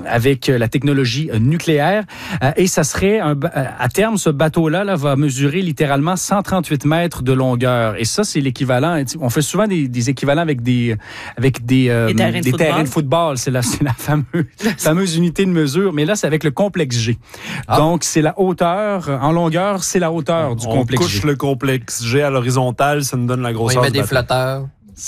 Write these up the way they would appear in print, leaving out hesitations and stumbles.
avec la technologie nucléaire. Et ça serait, à terme, ce bateau-là va mesurer littéralement 138 mètres de longueur. Et ça, c'est l'équivalent. On fait souvent des équivalents avec des terrains de football. C'est la fameuse unité de mesure. Mais là, c'est avec le complexe G. Donc, c'est la hauteur. En longueur, c'est la hauteur du complexe G. On couche le complexe G à l'horizontale, ça nous donne la grosseur. On y met des flotteurs.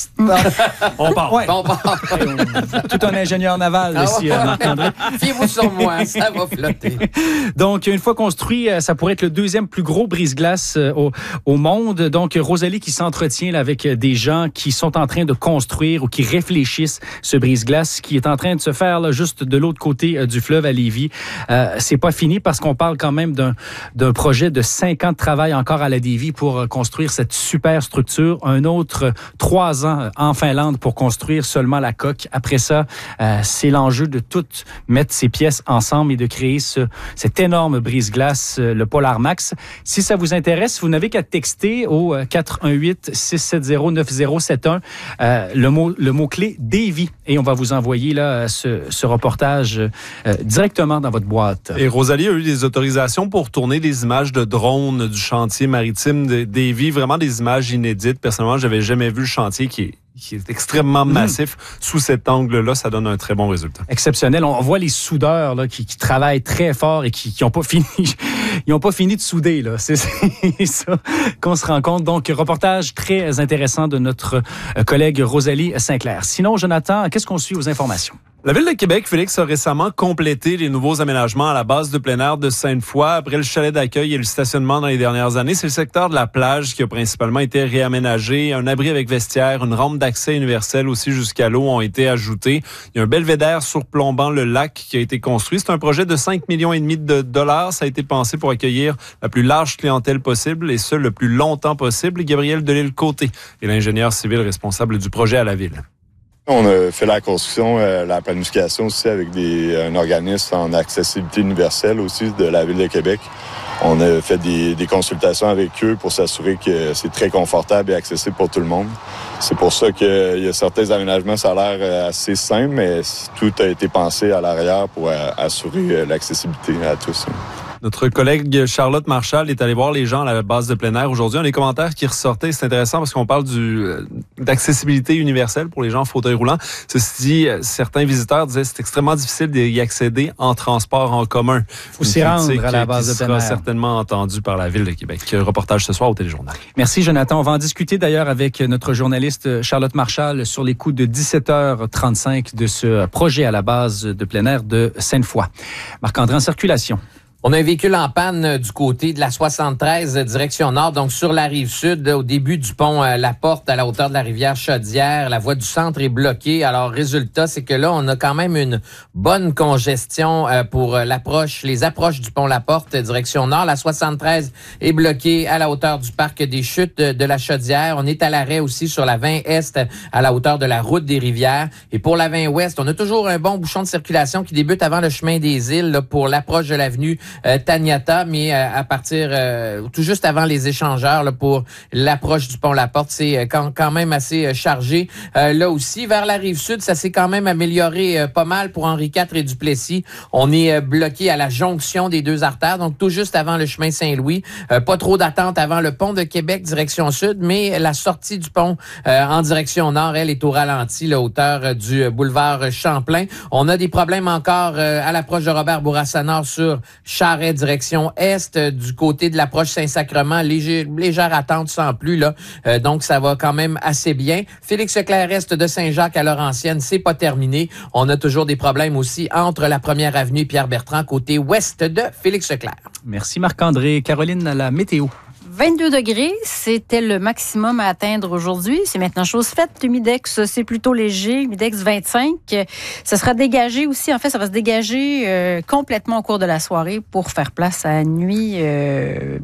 On part. Ouais. Tout un ingénieur naval ici, Marc-André. Fiez-vous sur moi, ça va flotter. Donc, une fois construit, ça pourrait être le deuxième plus gros brise-glace au monde. Donc, Rosalie qui s'entretient là, avec des gens qui sont en train de construire ou qui réfléchissent ce brise-glace qui est en train de se faire là, juste de l'autre côté du fleuve à Lévis. C'est pas fini parce qu'on parle quand même d'un projet de 5 ans de travail encore à la Lévis pour construire cette super structure. Un autre 3 ans en Finlande pour construire seulement la coque. Après ça, c'est l'enjeu de tout mettre ces pièces ensemble et de créer cet énorme brise-glace, le Polar Max. Si ça vous intéresse, vous n'avez qu'à texter au 418-670-9071 le mot-clé Davy et on va vous envoyer là, ce reportage directement dans votre boîte. Et Rosalie a eu des autorisations pour tourner des images de drones du chantier maritime de Davy, vraiment des images inédites. Personnellement, j'avais jamais vu le chantier qui est extrêmement massif. Sous cet angle-là, ça donne un très bon résultat. Exceptionnel. On voit les soudeurs là, qui travaillent très fort et qui n'ont pas fini. Ils n'ont pas fini de souder. Là. C'est ça qu'on se rend compte. Donc, reportage très intéressant de notre collègue Rosalie Sinclair. Sinon, Jonathan, qu'est-ce qu'on suit aux informations? La Ville de Québec, Félix, a récemment complété les nouveaux aménagements à la base de plein air de Sainte-Foy. Après le chalet d'accueil et le stationnement dans les dernières années, c'est le secteur de la plage qui a principalement été réaménagé. Un abri avec vestiaire, une rampe d'accès universelle aussi jusqu'à l'eau ont été ajoutés. Il y a un belvédère surplombant le lac qui a été construit. C'est un projet de 5,5 millions de dollars. Ça a été pensé pour accueillir la plus large clientèle possible et ce, le plus longtemps possible. Gabriel Delisle-Côté est l'ingénieur civil responsable du projet à la Ville. On a fait la construction, la planification aussi avec un organisme en accessibilité universelle aussi de la Ville de Québec. On a fait des consultations avec eux pour s'assurer que c'est très confortable et accessible pour tout le monde. C'est pour ça qu'il y a certains aménagements, ça a l'air assez simple, mais tout a été pensé à l'arrière pour assurer l'accessibilité à tous. Notre collègue Charlotte Marchal est allée voir les gens à la base de plein air aujourd'hui. Les commentaires qui ressortaient, c'est intéressant parce qu'on parle d'accessibilité universelle pour les gens en fauteuil roulant. Ceci dit, certains visiteurs disaient que c'est extrêmement difficile d'y accéder en transport en commun. Il faut s'y rendre à la base de plein air. Sera certainement entendu par la Ville de Québec. Reportage ce soir au Téléjournal. Merci Jonathan. On va en discuter d'ailleurs avec notre journaliste Charlotte Marchal sur les coups de 17h35 de ce projet à la base de plein air de Sainte-Foy. Marc-André en circulation. On a un véhicule en panne du côté de la 73 direction nord, donc sur la rive sud, au début du pont La Porte à la hauteur de la rivière Chaudière. La voie du centre est bloquée. Alors, résultat, c'est que là, on a quand même une bonne congestion pour les approches du pont La Porte direction nord. La 73 est bloquée à la hauteur du parc des Chutes de la Chaudière. On est à l'arrêt aussi sur la 20 Est à la hauteur de la route des Rivières. Et pour la 20 Ouest, on a toujours un bon bouchon de circulation qui débute avant le chemin des Îles là, pour l'approche de l'avenue Taniata, mais à partir tout juste avant les échangeurs là, pour l'approche du pont La Porte, c'est quand même assez chargé. Là aussi, vers la rive sud, ça s'est quand même amélioré pas mal pour Henri IV et Duplessis. On est bloqué à la jonction des deux artères, donc tout juste avant le chemin Saint-Louis. Pas trop d'attente avant le pont de Québec, direction sud, mais la sortie du pont en direction nord, elle est au ralenti, la hauteur du boulevard Champlain. On a des problèmes encore à l'approche de Robert Bourassa Nord sur Charest, direction est, du côté de l'approche Saint-Sacrement, légère attente sans plus, là. Donc, ça va quand même assez bien. Félix Leclerc est de Saint-Jacques à Laurentienne, c'est pas terminé. On a toujours des problèmes aussi entre la Première Avenue et Pierre-Bertrand, côté ouest de Félix Leclerc. Merci Marc-André. Caroline, à la météo. 22 degrés, c'était le maximum à atteindre aujourd'hui. C'est maintenant chose faite. Humidex, c'est plutôt léger. Humidex 25. Ça sera dégagé aussi. En fait, ça va se dégager complètement au cours de la soirée pour faire place à la nuit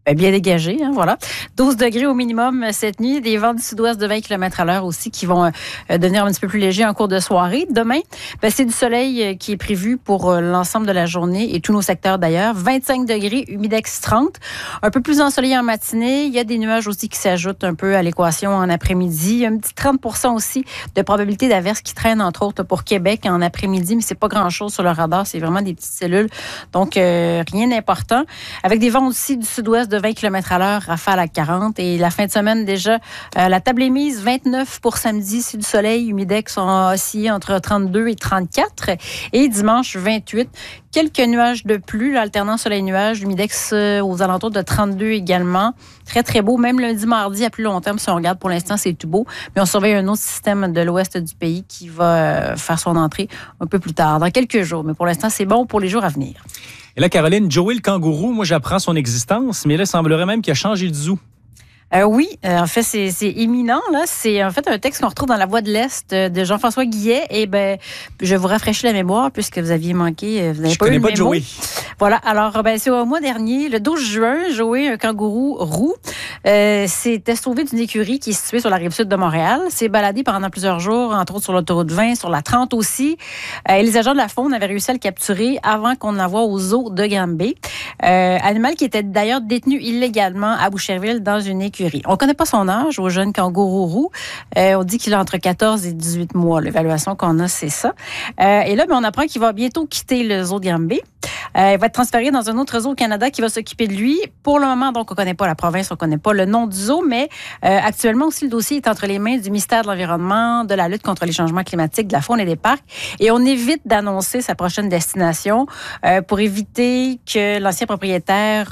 bien dégagé, voilà. 12 degrés au minimum cette nuit. Des vents du sud-ouest de 20 km/h aussi qui vont devenir un petit peu plus légers en cours de soirée. Demain, c'est du soleil qui est prévu pour l'ensemble de la journée et tous nos secteurs d'ailleurs. 25 degrés, humidex 30. Un peu plus ensoleillé en matinée. Il y a des nuages aussi qui s'ajoutent un peu à l'équation en après-midi. Il y a un petit 30% aussi de probabilité d'averses qui traînent entre autres pour Québec en après-midi, mais c'est pas grand-chose sur le radar. C'est vraiment des petites cellules. Donc, rien d'important. Avec des vents aussi du sud-ouest de 20 km/h, rafale à 40. Et la fin de semaine, déjà, la table est mise 29 pour samedi. C'est du soleil. Humidex sont oscillés entre 32 et 34. Et dimanche, 28. Quelques nuages de pluie, alternant soleil-nuage. Humidex aux alentours de 32 également. Très, très beau. Même lundi, mardi, à plus long terme, si on regarde pour l'instant, c'est tout beau. Mais on surveille un autre système de l'ouest du pays qui va faire son entrée un peu plus tard, dans quelques jours. Mais pour l'instant, c'est bon pour les jours à venir. Et là, Caroline, Joey le kangourou, moi, j'apprends son existence, mais là, il semblerait même qu'il a changé de zoo. Oui, en fait, c'est imminent. Là. C'est en fait un texte qu'on retrouve dans La Voix de l'Est de Jean-François Guillet. Et je vais vous rafraîchir la mémoire puisque vous aviez manqué. Vous n'avez pas eu le mémo. Joey. Voilà. Alors, c'est au mois dernier, le 12 juin, Joey, un kangourou roux, s'était sauvé d'une écurie qui est située sur la rive sud de Montréal. S'est baladé pendant plusieurs jours, entre autres sur l'autoroute 20, sur la 30 aussi. Et les agents de la faune avaient réussi à le capturer avant qu'on l'envoie au zoo de Granby. Animal qui était d'ailleurs détenu illégalement à Boucherville dans une écurie. On ne connaît pas son âge au jeune kangourou roux. On dit qu'il a entre 14 et 18 mois. L'évaluation qu'on a, c'est ça. Et là, on apprend qu'il va bientôt quitter le zoo de Granby. Il va être transféré dans un autre zoo au Canada qui va s'occuper de lui. Pour le moment, donc, on ne connaît pas la province, on ne connaît pas le nom du zoo, mais actuellement aussi, le dossier est entre les mains du ministère de l'Environnement, de la lutte contre les changements climatiques, de la faune et des parcs. Et on évite d'annoncer sa prochaine destination pour éviter que l'ancien propriétaire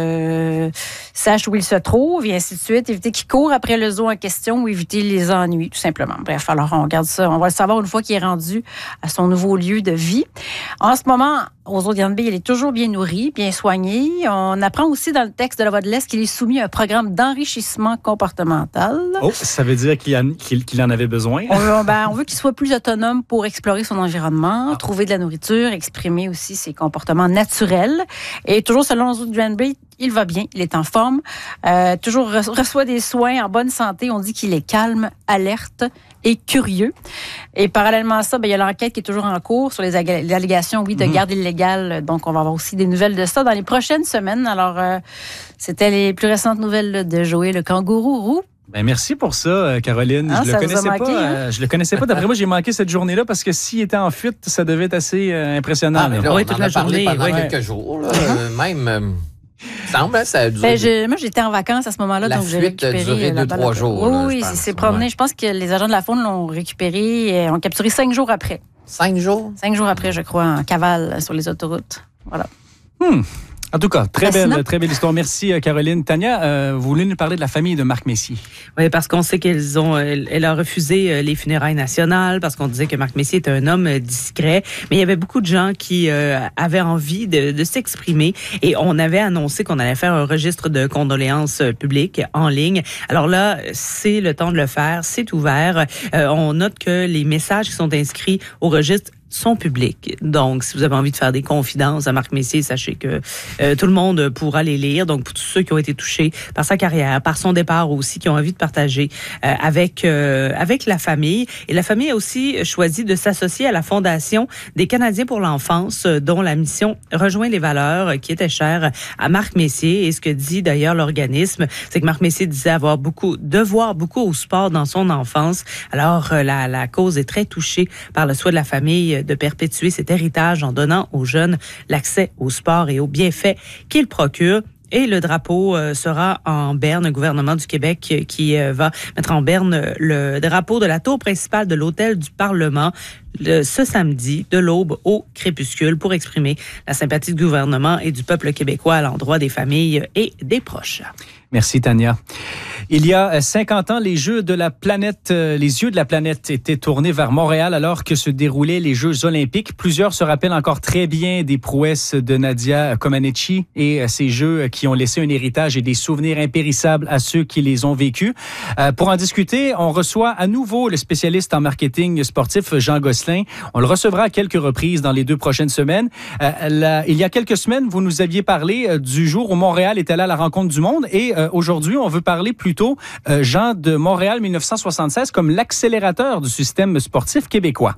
sache où il se trouve et ainsi de suite, éviter qu'il court après le zoo en question ou éviter les ennuis, tout simplement. Bref, alors on regarde ça. On va le savoir une fois qu'il est rendu à son nouveau lieu de vie. En ce moment, au zoo de Granby, il est toujours bien nourri, bien soigné. On apprend aussi dans le texte de La Voix de l'Est qu'il est soumis à un programme d'enrichissement comportemental. Oh, ça veut dire qu'il en avait besoin? On veut qu'il soit plus autonome pour explorer son environnement, trouver de la nourriture, exprimer aussi ses comportements naturels. Et toujours selon le zoo de Granby, il va bien, il est en forme, toujours reçoit des soins en bonne santé. On dit qu'il est calme, alerte et curieux. Et parallèlement à ça, il y a l'enquête qui est toujours en cours sur les allégations, de garde illégale. Donc, on va avoir aussi des nouvelles de ça dans les prochaines semaines. Alors, c'était les plus récentes nouvelles de Joey le kangourou roux. Merci pour ça, Caroline. Je le connaissais pas. Je le connaissais pas. D'après moi, j'ai manqué cette journée-là parce que s'il était en fuite, ça devait être assez impressionnant. Oui, toute la journée. Pendant quelques jours. Même... semble, ça a duré. Moi, j'étais en vacances à ce moment-là, donc j'ai récupéré. La fuite a duré 2-3 jours. Oui, c'est promené. Je pense que les agents de la faune l'ont récupéré et ont capturé 5 jours après. 5 jours? 5 jours après, je crois, en cavale sur les autoroutes. Voilà. En tout cas, très belle histoire. Merci, Caroline. Tania, vous voulez nous parler de la famille de Marc Messier? Oui, parce qu'on sait elle a refusé les funérailles nationales parce qu'on disait que Marc Messier était un homme discret. Mais il y avait beaucoup de gens qui avaient envie de s'exprimer et on avait annoncé qu'on allait faire un registre de condoléances publiques en ligne. Alors là, c'est le temps de le faire. C'est ouvert. On note que les messages qui sont inscrits au registre sont publics. Donc, si vous avez envie de faire des confidences à Marc Messier, sachez que tout le monde pourra les lire. Donc, pour tous ceux qui ont été touchés par sa carrière, par son départ aussi, qui ont envie de partager avec la famille. Et la famille a aussi choisi de s'associer à la Fondation des Canadiens pour l'enfance, dont la mission rejoint les valeurs qui étaient chères à Marc Messier. Et ce que dit d'ailleurs l'organisme, c'est que Marc Messier disait voir beaucoup au sport dans son enfance. Alors, la cause est très touchée par le souhait de la famille de perpétuer cet héritage en donnant aux jeunes l'accès au sport et aux bienfaits qu'il procure. Et le drapeau sera en berne, le gouvernement du Québec qui va mettre en berne le drapeau de la tour principale de l'hôtel du Parlement ce samedi, de l'aube au crépuscule, pour exprimer la sympathie du gouvernement et du peuple québécois à l'endroit des familles et des proches. Merci, Tania. Il y a 50 ans, les yeux de la planète étaient tournés vers Montréal alors que se déroulaient les Jeux olympiques. Plusieurs se rappellent encore très bien des prouesses de Nadia Comaneci et ces Jeux qui ont laissé un héritage et des souvenirs impérissables à ceux qui les ont vécus. Pour en discuter, on reçoit à nouveau le spécialiste en marketing sportif Jean Gosselin. Gosselin. On le recevra à quelques reprises dans les 2 prochaines semaines. Il y a quelques semaines, vous nous aviez parlé du jour où Montréal est allé à la rencontre du monde et aujourd'hui, on veut parler plutôt, Jean, de Montréal 1976 comme l'accélérateur du système sportif québécois.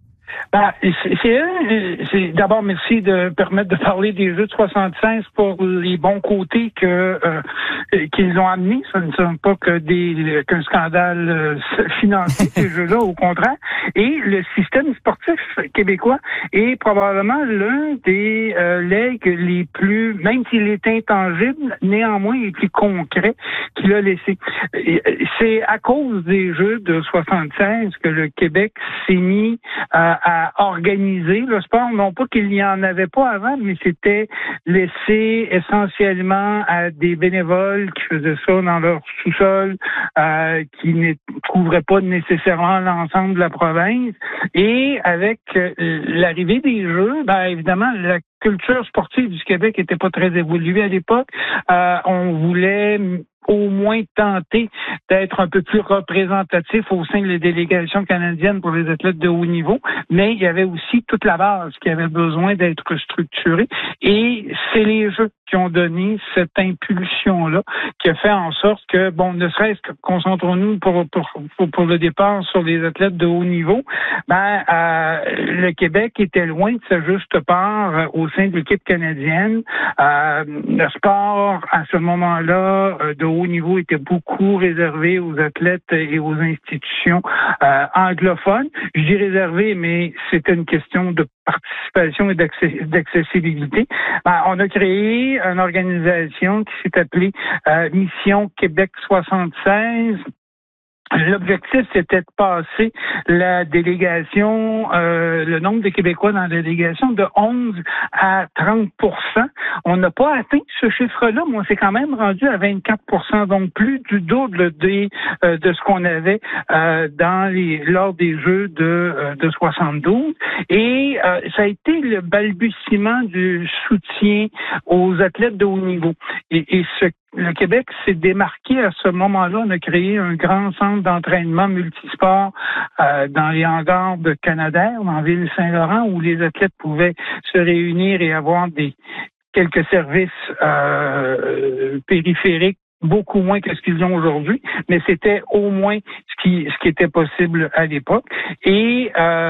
C'est d'abord merci de permettre de parler des Jeux de 76 pour les bons côtés qu'ils ont amenés. Ce ne sont pas qu'un scandale financier, ces Jeux-là, au contraire. Et le système sportif québécois est probablement l'un des legs les plus, même s'il est intangible, néanmoins les plus concrets qu'il a laissé. C'est à cause des Jeux de 76 que le Québec s'est mis à organiser le sport. Non pas qu'il n'y en avait pas avant, mais c'était laissé essentiellement à des bénévoles qui faisaient ça dans leur sous-sol, qui ne couvraient pas nécessairement l'ensemble de la province. Et avec l'arrivée des Jeux, évidemment, la culture sportive du Québec n'était pas très évoluée à l'époque. On voulait au moins tenter d'être un peu plus représentatif au sein des délégations canadiennes pour les athlètes de haut niveau, mais il y avait aussi toute la base qui avait besoin d'être structurée et c'est les Jeux qui ont donné cette impulsion-là qui a fait en sorte que, ne serait-ce que concentrons-nous pour le départ sur les athlètes de haut niveau, le Québec était loin de sa juste part au sein de l'équipe canadienne. Le sport, à ce moment-là, de haut niveau était beaucoup réservé aux athlètes et aux institutions anglophones. Je dis réservé, mais c'était une question de participation et d'accessibilité. On a créé une organisation qui s'est appelée Mission Québec 76. L'objectif, c'était de passer la délégation, le nombre de Québécois dans la délégation de 11 à 30%. On n'a pas atteint ce chiffre-là, mais on s'est quand même rendu à 24%, donc plus du double de ce qu'on avait lors des Jeux de 72. Et ça a été le balbutiement du soutien aux athlètes de haut niveau. Et le Québec s'est démarqué à ce moment-là. On a créé un grand centre d'entraînement multisport dans les hangars de Canadair, dans Ville-Saint-Laurent, où les athlètes pouvaient se réunir et avoir quelques services périphériques, beaucoup moins que ce qu'ils ont aujourd'hui, mais c'était au moins ce qui était possible à l'époque. Et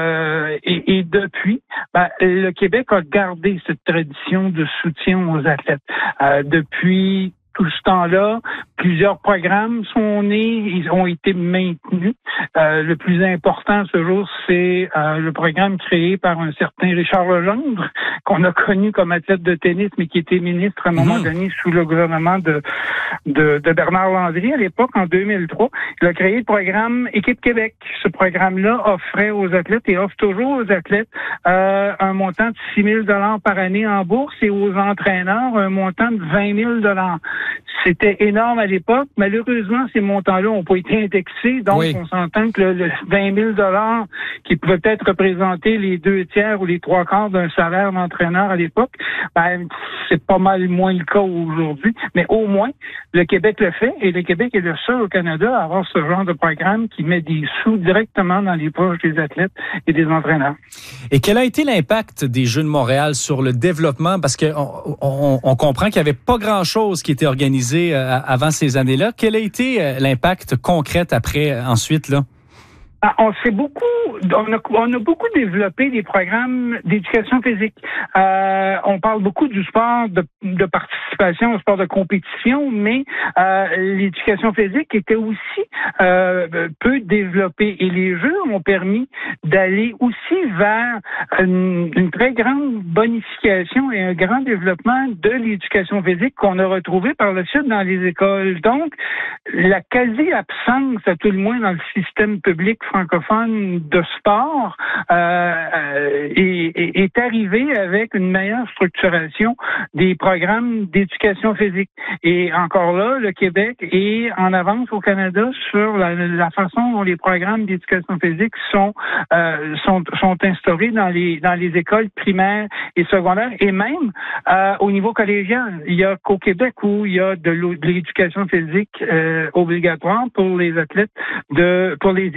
depuis, le Québec a gardé cette tradition de soutien aux athlètes. Depuis tout ce temps-là, plusieurs programmes sont nés, ils ont été maintenus. Le plus important ce jour, c'est le programme créé par un certain Richard Legendre, qu'on a connu comme athlète de tennis, mais qui était ministre à un moment donné sous le gouvernement de Bernard Landry à l'époque, en 2003. Il a créé le programme Équipe Québec. Ce programme-là offrait aux athlètes et offre toujours aux athlètes un montant de 6 000 $ par année en bourse et aux entraîneurs un montant de 20 000 $. C'était énorme à l'époque. Malheureusement, ces montants-là n'ont pas été indexés. Donc, on s'entend que le 20 000 $ qui pouvait peut-être représenter les 2/3 ou les 3/4 d'un salaire d'entraîneur à l'époque, c'est pas mal moins le cas aujourd'hui. Mais au moins, le Québec le fait et le Québec est le seul au Canada à avoir ce genre de programme qui met des sous directement dans les poches des athlètes et des entraîneurs. Et quel a été l'impact des Jeux de Montréal sur le développement? Parce que on comprend qu'il n'y avait pas grand-chose qui était organisé avant ces années-là. Quel a été l'impact concret après, ensuite, là? On a beaucoup développé des programmes d'éducation physique. On parle beaucoup du sport de participation, au sport de compétition, mais l'éducation physique était aussi peu développée. Et les Jeux ont permis d'aller aussi vers une très grande bonification et un grand développement de l'éducation physique qu'on a retrouvé par la suite dans les écoles. Donc, la quasi-absence, à tout le moins dans le système public francophone de sport est arrivé avec une meilleure structuration des programmes d'éducation physique. Et encore là, le Québec est en avance au Canada sur la façon dont les programmes d'éducation physique sont instaurés dans les écoles primaires et secondaires et même au niveau collégial. Il y a qu'au Québec où il y a de l'éducation physique obligatoire pour les athlètes, pour les étudiants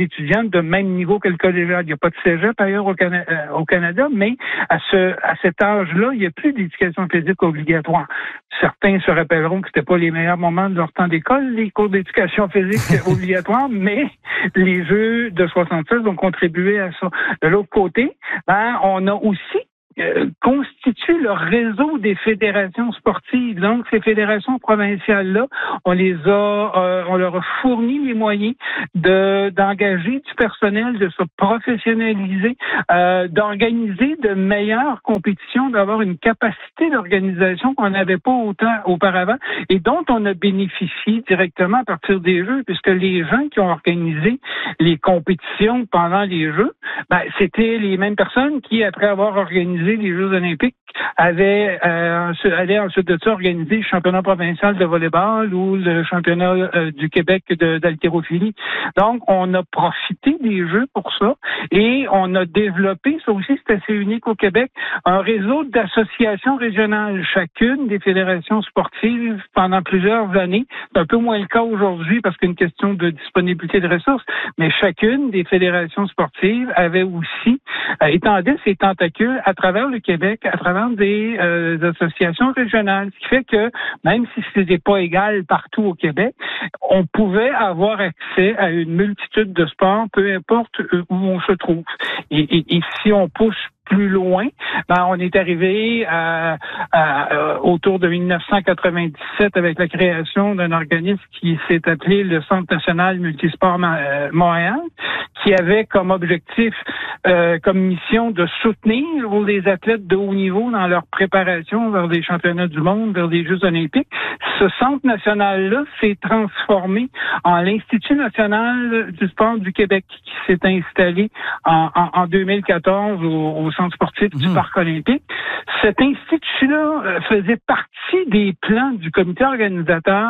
écoles de même niveau que le collégial. Il n'y a pas de cégep ailleurs au Canada, mais à cet âge-là, il n'y a plus d'éducation physique obligatoire. Certains se rappelleront que c'était pas les meilleurs moments de leur temps d'école, les cours d'éducation physique obligatoires, mais les Jeux de 76 ont contribué à ça. De l'autre côté, on a aussi constitue le réseau des fédérations sportives. Donc, ces fédérations provinciales-là, on leur a fourni les moyens d'engager du personnel, de se professionnaliser, d'organiser de meilleures compétitions, d'avoir une capacité d'organisation qu'on n'avait pas autant auparavant et dont on a bénéficié directement à partir des Jeux, puisque les gens qui ont organisé les compétitions pendant les Jeux, c'était les mêmes personnes qui, après avoir organisé les Jeux olympiques, allaient ensuite de ça organiser le championnat provincial de volleyball ou le championnat du Québec d'haltérophilie. Donc, on a profité des Jeux pour ça et on a développé, ça aussi c'est assez unique au Québec, un réseau d'associations régionales. Chacune des fédérations sportives pendant plusieurs années, c'est un peu moins le cas aujourd'hui parce qu'il y a une question de disponibilité de ressources, mais chacune des fédérations sportives avait aussi étendait ses tentacules à travers le Québec, à travers des associations régionales, ce qui fait que même si ce n'était pas égal partout au Québec, on pouvait avoir accès à une multitude de sports, peu importe où on se trouve. Et si on pousse plus loin, on est arrivé autour de 1997 avec la création d'un organisme qui s'est appelé le Centre national multisport Montréal, qui avait comme objectif, comme mission de soutenir les athlètes de haut niveau dans leur préparation vers les championnats du monde, vers les Jeux olympiques. Ce centre national-là s'est transformé en l'Institut national du sport du Québec, qui s'est installé en 2014 au centre sportif du Parc olympique. Cet institut-là faisait partie des plans du comité organisateur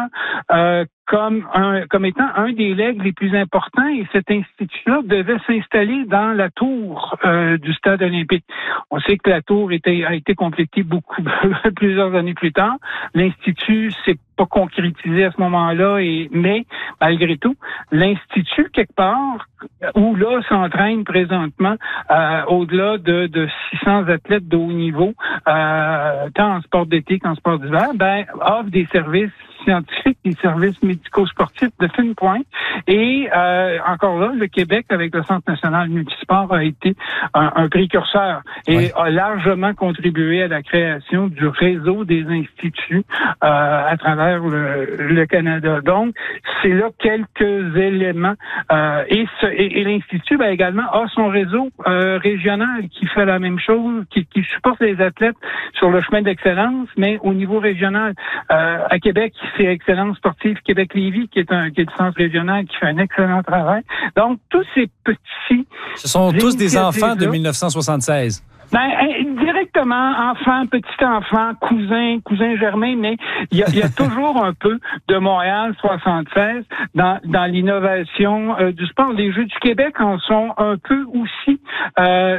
comme étant un des legs les plus importants, et cet institut-là devait s'installer dans la tour du stade olympique. On sait que la tour a été complétée plusieurs années plus tard. L'Institut s'est pas concrétisé à ce moment-là, mais malgré tout, l'Institut, quelque part, où là s'entraînent présentement au-delà de 600 athlètes de haut niveau, tant en sport d'été qu'en sport d'hiver, offre des services scientifiques, des services médico-sportifs de fine pointe. Et encore là, le Québec, avec le Centre national multisport, a été un précurseur et a largement contribué à la création du réseau des instituts à travers le Canada. Donc, c'est là quelques éléments. Et l'Institut également a son réseau régional qui fait la même chose, qui supporte les athlètes sur le chemin d'excellence, mais au niveau régional. À Québec, c'est Excellence sportive Québec-Lévis, qui est le centre régional qui fait un excellent travail. Donc, tous ces petits... Ce sont tous des enfants de 1976. Directement, enfants, petits-enfants, cousins germains, mais il y a toujours un peu de Montréal 76 dans l'innovation du sport. Les Jeux du Québec en sont un peu aussi un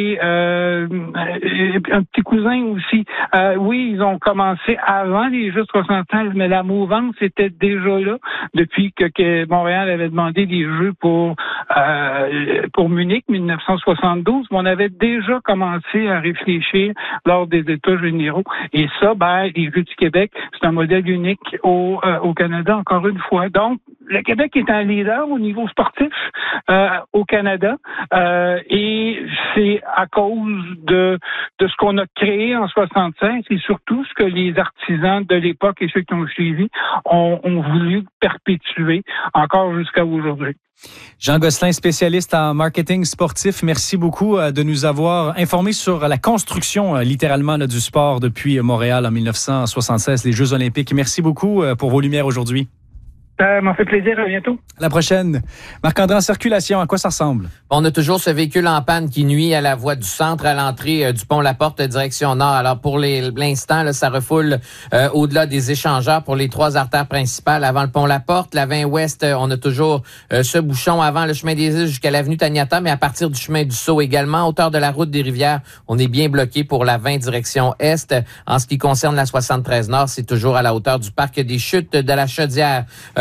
petit cousin aussi. Oui, ils ont commencé avant les Jeux de 76, mais la mouvance était déjà là depuis que Montréal avait demandé les Jeux pour Munich 1972. On avait déjà commencé à réfléchir lors des États généraux. Et ça, les Jeux du Québec, c'est un modèle unique au Canada, encore une fois. Donc, le Québec est un leader au niveau sportif au Canada et c'est à cause de ce qu'on a créé en 76 et surtout ce que les artisans de l'époque et ceux qui ont suivi ont voulu perpétuer encore jusqu'à aujourd'hui. Jean Gosselin, spécialiste en marketing sportif, merci beaucoup de nous avoir informés sur la construction littéralement du sport depuis Montréal en 1976, les Jeux olympiques. Merci beaucoup pour vos lumières aujourd'hui. Ça m'a fait plaisir. À bientôt. À la prochaine. Marc-André, en circulation, à quoi ça ressemble? On a toujours ce véhicule en panne qui nuit à la voie du centre à l'entrée du pont La Porte direction nord. Alors pour l'instant, là, ça refoule au-delà des échangeurs pour les 3 artères principales avant le pont La Porte. La 20 ouest, on a toujours ce bouchon avant le chemin des îles jusqu'à l'avenue Taniata, mais à partir du chemin du Sceau également, hauteur de la route des Rivières, on est bien bloqué pour la 20 direction est. En ce qui concerne la 73 nord, c'est toujours à la hauteur du parc des Chutes de la Chaudière.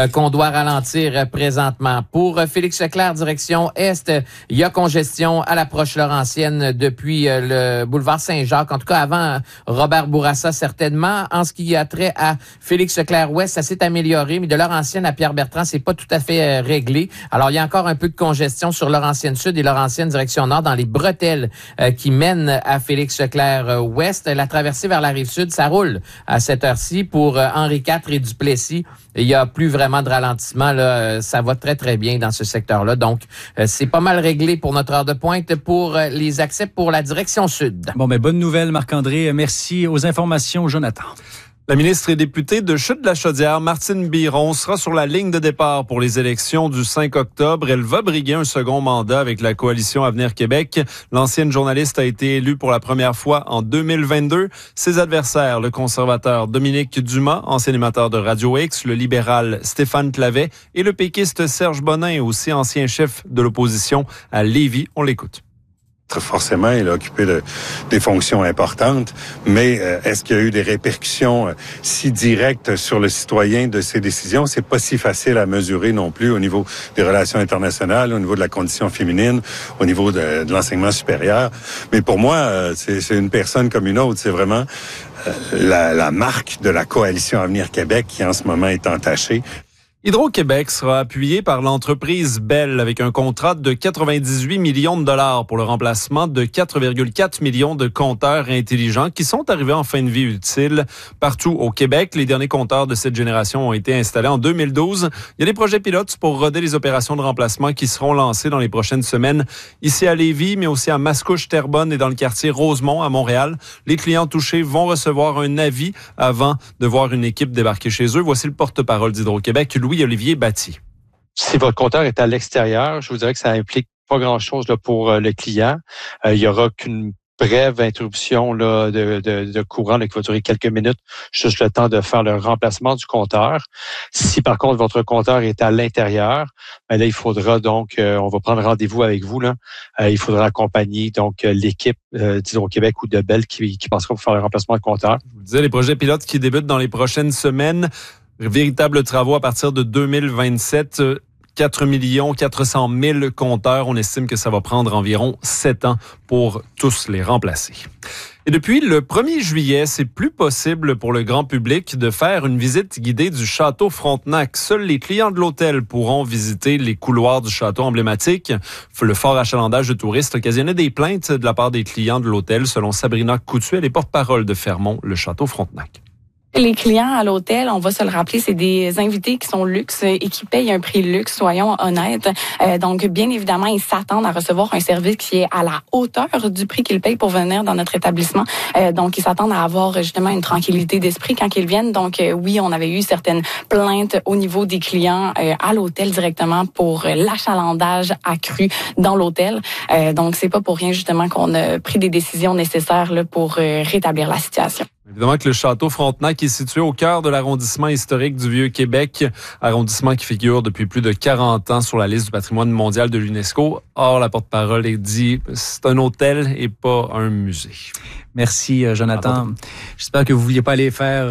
qu'on doit ralentir présentement. Pour Félix Leclerc, direction Est, il y a congestion à l'approche Laurentienne depuis le boulevard Saint-Jacques. En tout cas, avant Robert Bourassa, certainement. En ce qui a trait à Félix Leclerc Ouest, ça s'est amélioré, mais de Laurentienne à Pierre-Bertrand, c'est pas tout à fait réglé. Alors, il y a encore un peu de congestion sur Laurentienne Sud et Laurentienne direction Nord dans les bretelles qui mènent à Félix Leclerc Ouest. La traversée vers la Rive-Sud, ça roule à cette heure-ci pour Henri IV et Duplessis. Il y a plus vraiment de ralentissement, là. Ça va très, très bien dans ce secteur-là. Donc, c'est pas mal réglé pour notre heure de pointe pour les accès pour la direction sud. Bon, mais bonne nouvelle, Marc-André. Merci aux informations, Jonathan. La ministre et députée de Chutes-de-la-Chaudière, Martine Biron, sera sur la ligne de départ pour les élections du 5 octobre. Elle va briguer un second mandat avec la coalition Avenir Québec. L'ancienne journaliste a été élue pour la première fois en 2022. Ses adversaires, le conservateur Dominique Dumas, ancien animateur de Radio X, le libéral Stéphane Clavet et le péquiste Serge Bonin, aussi ancien chef de l'opposition à Lévis. On l'écoute. Forcément, il a occupé des fonctions importantes, mais est-ce qu'il y a eu des répercussions si directes sur le citoyen de ces décisions? C'est pas si facile à mesurer non plus au niveau des relations internationales, au niveau de la condition féminine, au niveau de l'enseignement supérieur. Mais pour moi, c'est une personne comme une autre. C'est vraiment la marque de la coalition Avenir Québec qui en ce moment est entachée. Hydro-Québec sera appuyé par l'entreprise Bell avec un contrat de 98 millions de dollars pour le remplacement de 4,4 millions de compteurs intelligents qui sont arrivés en fin de vie utile partout au Québec. Les derniers compteurs de cette génération ont été installés en 2012. Il y a des projets pilotes pour roder les opérations de remplacement qui seront lancées dans les prochaines semaines ici à Lévis, mais aussi à Mascouche, Terrebonne et dans le quartier Rosemont à Montréal. Les clients touchés vont recevoir un avis avant de voir une équipe débarquer chez eux. Voici le porte-parole d'Hydro-Québec, Louis-Olivier Batty. Si votre compteur est à l'extérieur, je vous dirais que ça implique pas grand-chose là, pour le client. Il y aura qu'une brève interruption là, de courant là, qui va durer quelques minutes, juste le temps de faire le remplacement du compteur. Si par contre votre compteur est à l'intérieur, ben là il faudra donc, on va prendre rendez-vous avec vous là. Il faudra accompagner donc l'équipe d'Hydro-Québec ou de Bell qui passera pour faire le remplacement de compteur. Je vous disais les projets pilotes qui débutent dans les prochaines semaines. Véritables travaux à partir de 2027, 4 400 000 compteurs. On estime que ça va prendre environ 7 ans pour tous les remplacer. Et depuis le 1er juillet, c'est plus possible pour le grand public de faire une visite guidée du château Frontenac. Seuls les clients de l'hôtel pourront visiter les couloirs du château emblématique. Le fort achalandage de touristes occasionnait des plaintes de la part des clients de l'hôtel, selon Sabrina Coutu, elle est porte-parole de Fermont, le château Frontenac. Les clients à l'hôtel, on va se le rappeler, c'est des invités qui sont luxe et qui payent un prix luxe, soyons honnêtes. Donc, bien évidemment, ils s'attendent à recevoir un service qui est à la hauteur du prix qu'ils payent pour venir dans notre établissement. Donc, ils s'attendent à avoir justement une tranquillité d'esprit quand ils viennent. Donc, oui, on avait eu certaines plaintes au niveau des clients à l'hôtel directement pour l'achalandage accru dans l'hôtel. Donc, c'est pas pour rien justement qu'on a pris des décisions nécessaires là, pour rétablir la situation. Évidemment que le château Frontenac est situé au cœur de l'arrondissement historique du Vieux-Québec, arrondissement qui figure depuis plus de 40 ans sur la liste du patrimoine mondial de l'UNESCO. Or, la porte-parole est dit, c'est un hôtel et pas un musée. Merci, Jonathan. J'espère que vous ne vouliez pas aller faire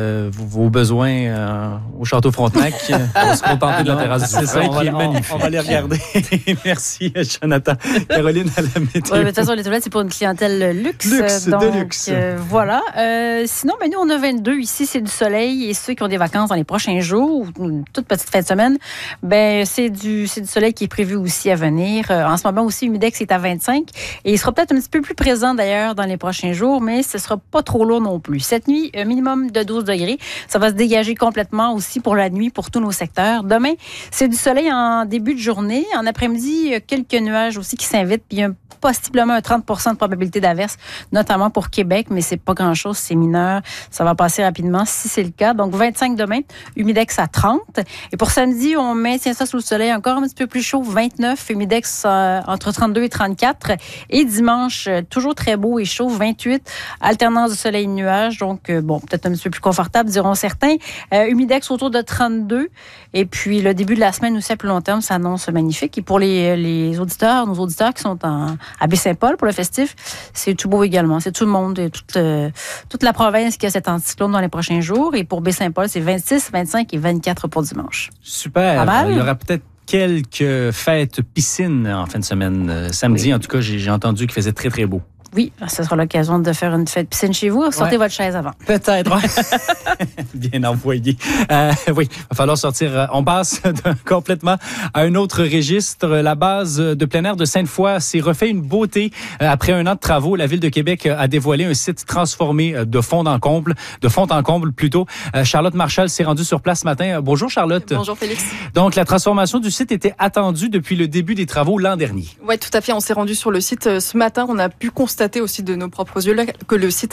vos besoins au château Frontenac. On va se contenter de la terrasse du Vin qui est magnifique. On va les regarder. Merci, Jonathan. Caroline, à la météo. Oui, de toute façon, les toilettes, c'est pour une clientèle luxe. Donc, de luxe. Voilà. Sinon, nous, on a 22. Ici, c'est du soleil. Et ceux qui ont des vacances dans les prochains jours, ou une toute petite fin de semaine, c'est du soleil qui est prévu aussi à venir. En ce moment aussi, Humidex est à 25. Et il sera peut-être un petit peu plus présent, d'ailleurs, dans les prochains jours, mais ce ne sera pas trop lourd non plus. Cette nuit, un minimum de 12 degrés. Ça va se dégager complètement aussi pour la nuit, pour tous nos secteurs. Demain, c'est du soleil en début de journée. En après-midi, il y a quelques nuages aussi qui s'invitent, puis il y a possiblement un 30 de probabilité d'averse, notamment pour Québec, mais c'est pas grand-chose, c'est mineur. Ça va passer rapidement si c'est le cas. Donc, 25 demain, Humidex à 30. Et pour samedi, on maintient ça sous le soleil encore un petit peu plus chaud, 29, Humidex entre 32 et 34. Et dimanche, toujours très beau et chaud, 28. 28. Alternance de soleil et de nuages. Donc, peut-être un petit peu plus confortable, diront certains. Humidex autour de 32. Et puis, le début de la semaine aussi à plus long terme s'annonce magnifique. Et pour nos auditeurs qui sont à Baie-Saint-Paul pour le festif, c'est tout beau également. C'est tout le monde, toute la province qui a cet anticyclone dans les prochains jours. Et pour Baie-Saint-Paul, c'est 26, 25 et 24 pour dimanche. Super. Il y aura peut-être quelques fêtes piscines en fin de semaine. Samedi, en tout cas, j'ai entendu qu'il faisait très, très beau. Oui, ce sera l'occasion de faire une fête piscine chez vous. Sortez votre chaise avant. Peut-être, Bien envoyé. Oui, il va falloir sortir. On passe complètement à un autre registre. La base de plein air de Sainte-Foy s'est refait une beauté. Après un an de travaux, la Ville de Québec a dévoilé un site transformé de fond en comble plutôt. Charlotte Marchal s'est rendue sur place ce matin. Bonjour Charlotte. Bonjour Félix. Donc, la transformation du site était attendue depuis le début des travaux l'an dernier. Oui, tout à fait. On s'est rendu sur le site ce matin. On a pu constater aussi de nos propres yeux que le site